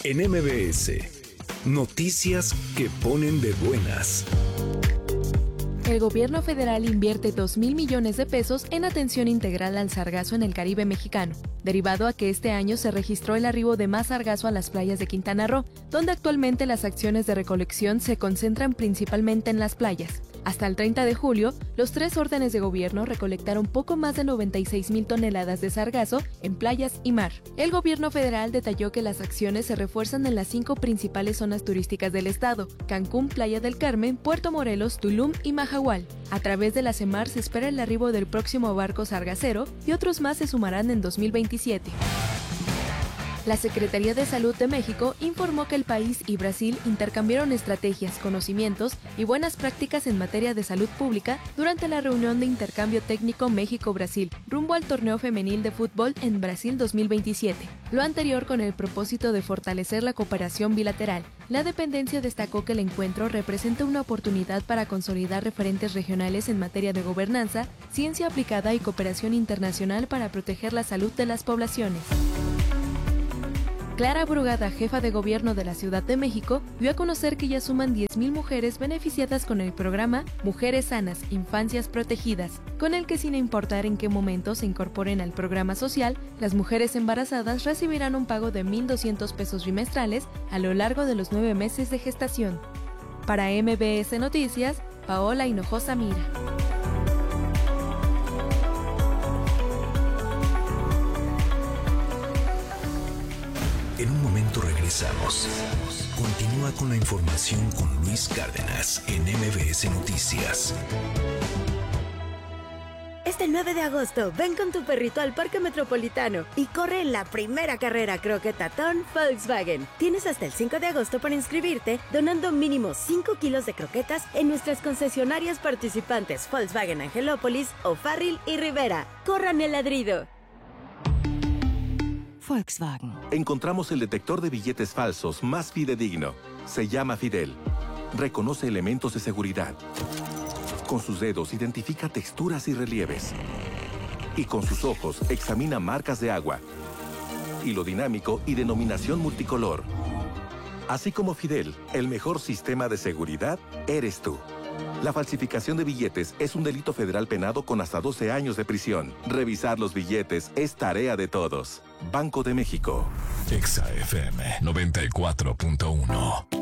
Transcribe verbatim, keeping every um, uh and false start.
En M B S, noticias que ponen de buenas. El gobierno federal invierte dos mil millones de pesos en atención integral al sargazo en el Caribe mexicano, derivado a que este año se registró el arribo de más sargazo a las playas de Quintana Roo, donde actualmente las acciones de recolección se concentran principalmente en las playas. Hasta el treinta de julio, los tres órdenes de gobierno recolectaron poco más de noventa y seis mil toneladas de sargazo en playas y mar. El gobierno federal detalló que las acciones se refuerzan en las cinco principales zonas turísticas del estado: Cancún, Playa del Carmen, Puerto Morelos, Tulum y Mahahual. A través de la CEMAR se espera el arribo del próximo barco sargacero y otros más se sumarán en dos mil veintisiete. La Secretaría de Salud de México informó que el país y Brasil intercambiaron estrategias, conocimientos y buenas prácticas en materia de salud pública durante la reunión de intercambio técnico México-Brasil, rumbo al torneo femenil de fútbol en Brasil dos mil veintisiete. Lo anterior con el propósito de fortalecer la cooperación bilateral. La dependencia destacó que el encuentro representa una oportunidad para consolidar referentes regionales en materia de gobernanza, ciencia aplicada y cooperación internacional para proteger la salud de las poblaciones. Clara Brugada, jefa de gobierno de la Ciudad de México, dio a conocer que ya suman diez mil mujeres beneficiadas con el programa Mujeres Sanas, Infancias Protegidas, con el que sin importar en qué momento se incorporen al programa social, las mujeres embarazadas recibirán un pago de mil doscientos pesos bimestrales a lo largo de los nueve meses de gestación. Para M B S Noticias, Paola Hinojosa Mira. En un momento regresamos. Continúa con la información con Luis Cárdenas en M B S Noticias. Este nueve de agosto, ven con tu perrito al Parque Metropolitano y corre en la primera carrera croquetatón Volkswagen. Tienes hasta el cinco de agosto para inscribirte, donando mínimo cinco kilos de croquetas en nuestras concesionarias participantes Volkswagen Angelópolis, O'Farrill y Rivera. ¡Corran el ladrido! Volkswagen. Encontramos el detector de billetes falsos más fidedigno. Se llama Fidel. Reconoce elementos de seguridad. Con sus dedos identifica texturas y relieves. Y con sus ojos examina marcas de agua, hilo dinámico y denominación multicolor. Así como Fidel, el mejor sistema de seguridad eres tú. La falsificación de billetes es un delito federal penado con hasta doce años de prisión. Revisar los billetes es tarea de todos. Banco de México. Exa F M noventa y cuatro punto uno.